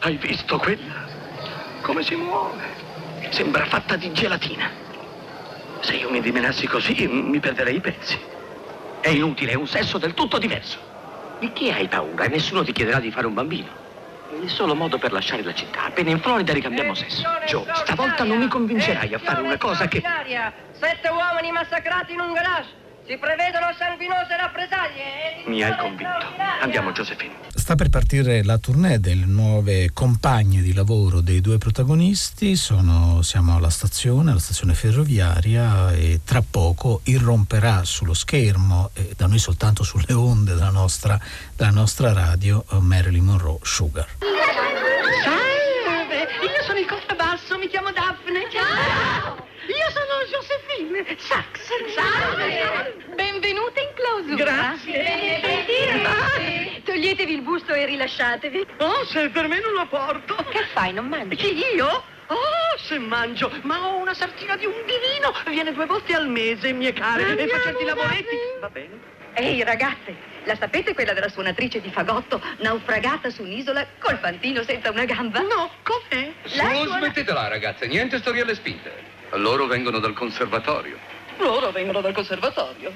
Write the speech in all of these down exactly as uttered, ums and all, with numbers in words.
Hai visto quella? Come si muove? Sembra fatta di gelatina. Se io mi dimenassi così, mi perderei i pezzi. È inutile, è un sesso del tutto diverso. Di chi hai paura? Nessuno ti chiederà di fare un bambino. È il solo modo per lasciare la città. Appena in Florida ricambiamo sesso. Joe, stavolta non mi convincerai a fare una cosa che... Sette uomini massacrati in un garage. Si prevedono sanguinose rappresaglie. Mi hai convinto. Andiamo, Josephine. Sta per partire la tournée delle nuove compagne di lavoro dei due protagonisti. Sono, siamo alla stazione, alla stazione ferroviaria, e tra poco irromperà sullo schermo, e da noi soltanto sulle onde della nostra, della nostra radio, Marilyn Monroe, Sugar. Salve, io sono il contrabbasso, mi chiamo Daphne. Ciao! Io sono Josephine Sax. Salve! Benvenuta in clausura. Grazie. Ah, toglietevi il busto e rilasciatevi. Oh, se per me non la porto. Che fai, non mangi? Chi, io? Oh, se mangio, ma ho una sartina di un divino. Viene due volte al mese, mie care, Andiamo, e faccio i lavoretti. Daphne. Va bene. Ehi ragazze, la sapete quella della suonatrice di fagotto naufragata su un'isola col fantino senza una gamba? No, com'è? La Su, suona- smettetela, ragazze, niente storie alle spinte. Loro vengono dal conservatorio. Loro vengono dal conservatorio.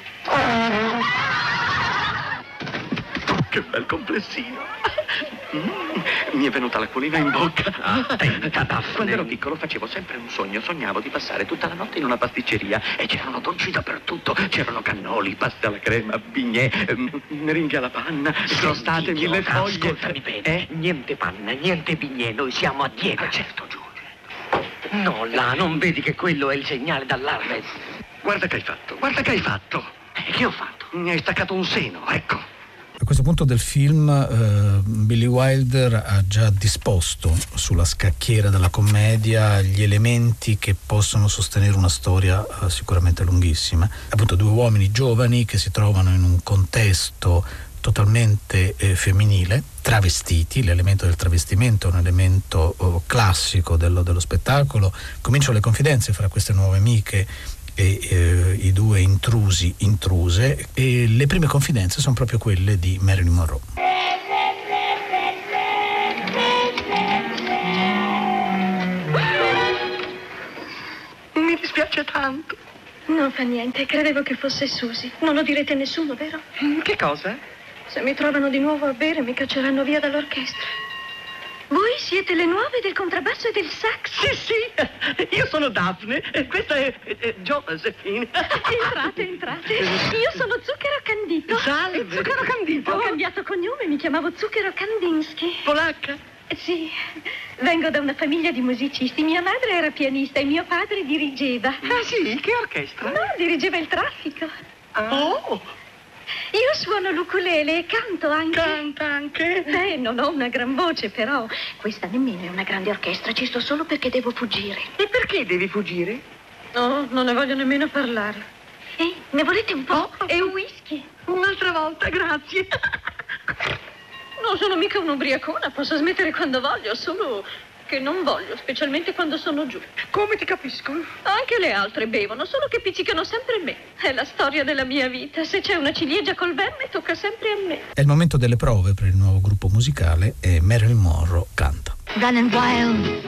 Che bel complessino. Mm, mi è venuta l'acquolina in bocca. Attenta, Daphne. Quando ero piccolo facevo sempre un sogno. Sognavo di passare tutta la notte in una pasticceria e c'erano dolci dappertutto. C'erano cannoli, pasta alla crema, bignè, ehm, meringhe alla panna, crostate, mille foglie. Ascoltami bene, Eh? niente panna, niente bignè, noi siamo a Diego. Ah, certo, Giulio. No, là, non vedi che quello è il segnale d'allarme? Guarda che hai fatto, guarda che hai fatto. Eh, che ho fatto? Mi hai staccato un seno, ecco. A questo punto del film eh, Billy Wilder ha già disposto sulla scacchiera della commedia gli elementi che possono sostenere una storia eh, sicuramente lunghissima. Appunto, due uomini giovani che si trovano in un contesto totalmente eh, femminile, travestiti. L'elemento del travestimento è un elemento oh, classico dello, dello spettacolo. Cominciano le confidenze fra queste nuove amiche e eh, i due intrusi intruse, e le prime confidenze sono proprio quelle di Marilyn Monroe. Mi dispiace tanto. Non fa niente, credevo che fosse Susie. Non lo direte a nessuno, vero? Che cosa? Se mi trovano di nuovo a bere mi cacceranno via dall'orchestra. Voi siete le nuove del contrabbasso e del sax? Sì, sì, io sono Daphne e questa è, è, è Josephine. Entrate, entrate. Io sono Zucchero Candito. Salve. Zucchero Candito? Ho cambiato cognome, mi chiamavo Zucchero Kandinsky. Polacca? Sì, vengo da una famiglia di musicisti. Mia madre era pianista e mio padre dirigeva. Ah sì, che orchestra? No, dirigeva il traffico. Oh, Io suono l'ukulele e canto anche. canta anche? Beh, non ho una gran voce, però questa nemmeno è una grande orchestra. Ci sto solo perché devo fuggire. E perché devi fuggire? No, non ne voglio nemmeno parlare. Ehi, ne volete un po'? Oh. E un whisky? Un'altra volta, grazie. Non sono mica un'ubriacona, posso smettere quando voglio, solo che non voglio, specialmente quando sono giù. Come ti capisco? Anche le altre bevono, solo che pizzicano sempre me. È la storia della mia vita. Se c'è una ciliegia col verme, tocca sempre a me. È il momento delle prove per il nuovo gruppo musicale e Marilyn Monroe canta. Running wild.